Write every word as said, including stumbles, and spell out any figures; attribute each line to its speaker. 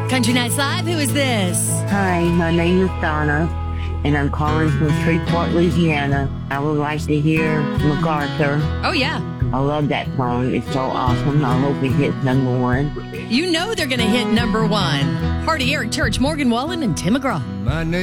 Speaker 1: Country Nights Live, who is this?
Speaker 2: Hi, my name is Donna, and I'm calling from Shreveport, Louisiana. I would like to hear MacArthur.
Speaker 1: Oh, yeah.
Speaker 2: I love that song. It's so awesome. I hope it hits number one.
Speaker 1: You know they're going to hit number one. Hardy, Eric Church, Morgan Wallen, and Tim McGraw.
Speaker 3: My name